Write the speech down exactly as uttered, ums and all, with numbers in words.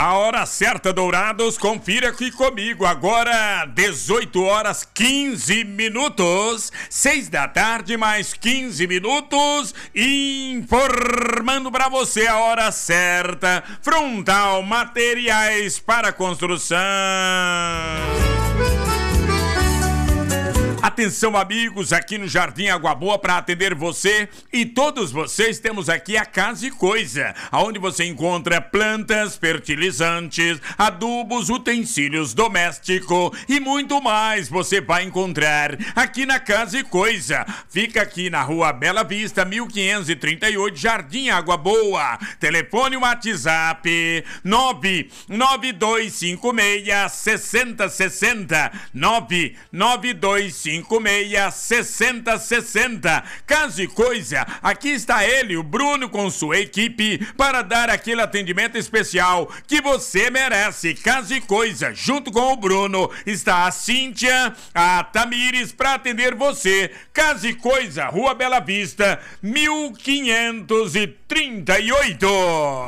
A hora certa, Dourados, confira aqui comigo. Agora, dezoito horas quinze minutos, seis da tarde, mais quinze minutos, informando pra você a hora certa. Frontal Materiais para Construção. Atenção, amigos, aqui no Jardim Água Boa, para atender você e todos vocês, temos aqui a Casa e Coisa, onde você encontra plantas, fertilizantes, adubos, utensílios domésticos e muito mais. Você vai encontrar aqui na Casa e Coisa. Fica aqui na Rua Bela Vista, mil quinhentos e trinta e oito, Jardim Água Boa. Telefone WhatsApp nove nove dois cinco seis, seis zero seis zero, nove nove dois cinco seis, seis zero seis zero. Casa e Coisa, aqui está ele, o Bruno, com sua equipe, para dar aquele atendimento especial que você merece. Casa e Coisa, junto com o Bruno, está a Cíntia, a Tamires, para atender você. Casa e Coisa, Rua Bela Vista, mil quinhentos e trinta e oito.